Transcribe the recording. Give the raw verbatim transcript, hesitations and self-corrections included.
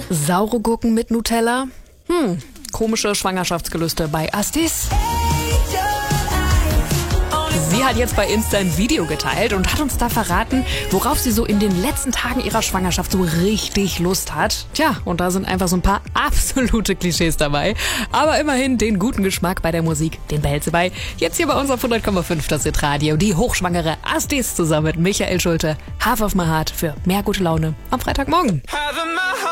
Saure Gurken mit Nutella? Hm, komische Schwangerschaftsgelüste bei Astis. Sie hat jetzt bei Insta ein Video geteilt und hat uns da verraten, worauf sie so in den letzten Tagen ihrer Schwangerschaft so richtig Lust hat. Tja, und da sind einfach so ein paar absolute Klischees dabei. Aber immerhin den guten Geschmack bei der Musik, den behält sie bei. Jetzt hier bei uns auf hundert Komma fünf das Hit Radio, die hochschwangere Astis zusammen mit Michael Schulte. Half of my Heart für mehr gute Laune am Freitagmorgen.